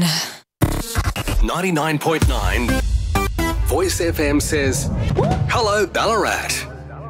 99.9 Voice FM says, hello, Ballarat.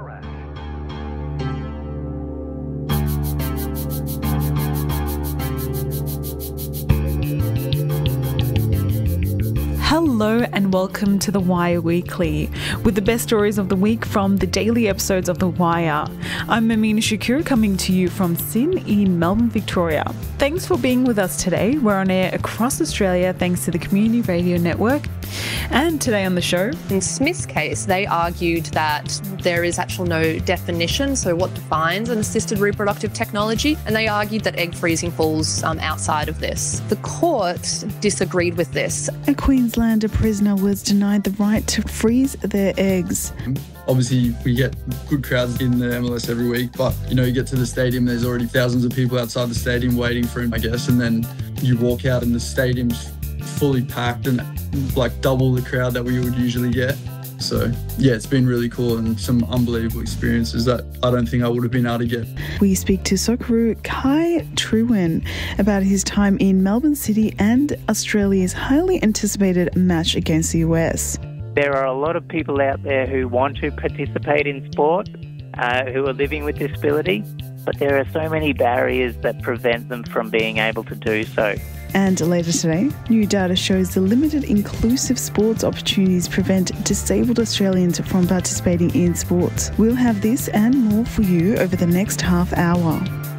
Hello and welcome to The Wire Weekly, with the best stories of the week from the daily episodes of The Wire. I'm Amina Shakur, coming to you from Sin in Melbourne, Victoria. Thanks for being with us today. We're on air across Australia thanks to the Community Radio Network. And today on the show, in Smith's case, they argued that there is actually no definition, so what defines an assisted reproductive technology, and they argued that egg freezing falls outside of this. The court disagreed with this. A Queenslander prisoner was denied the right to freeze their eggs. Obviously, we get good crowds in the MLS every week, but, you get to the stadium, there's already thousands of people outside the stadium waiting for him, I guess, and then you walk out and the stadium's fully packed and like double the crowd that we would usually get. So, yeah, it's been really cool and some unbelievable experiences that I don't think I would have been able to get. We speak to Socceroo Kai Trewin about his time in Melbourne City and Australia's highly anticipated match against the US. There are a lot of people out there who want to participate in sport, who are living with disability, but there are so many barriers that prevent them from being able to do so. And later today, new data shows the limited inclusive sports opportunities prevent disabled Australians from participating in sports. We'll have this and more for you over the next half hour.